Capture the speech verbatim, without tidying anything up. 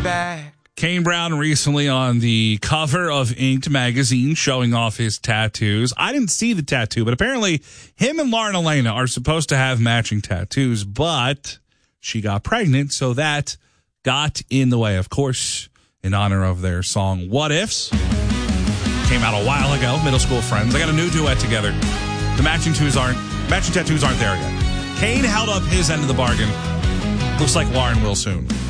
back. Kane Brown recently on the cover of Inked magazine showing off his tattoos. I didn't see the tattoo, but apparently him and Lauren Elena are supposed to have matching tattoos, but she got pregnant, so that got in the way. Of course, in honor of their song What Ifs. Came out a while ago, middle school friends. They got a new duet together. The matching tattoos aren't matching tattoos aren't there yet. Kane held up his end of the bargain. Looks like Lauren will soon.